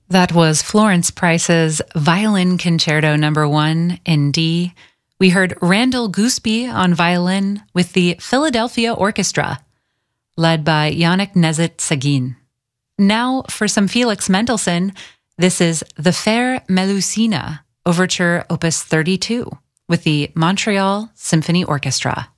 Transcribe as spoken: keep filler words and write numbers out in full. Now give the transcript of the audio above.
That was Florence Price's Violin Concerto Number One in D. We heard Randall Gooseby on violin with the Philadelphia Orchestra, led by Yannick Nezet-Sagin. Now for some Felix Mendelssohn, this is the Faire Melusina, Overture Opus thirty-two, with the Montreal Symphony Orchestra.